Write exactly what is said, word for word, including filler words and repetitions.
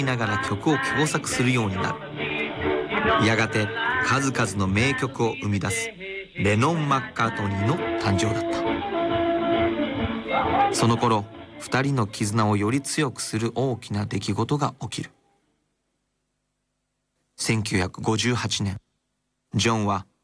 ながら曲を共作するようになる。やがて数々の名曲を生み出すレノン・マッカートニーの誕生だった。その頃二人の絆をより強くする大きな出来事が起きる。せんきゅうひゃくごじゅうはちねん、ジョンは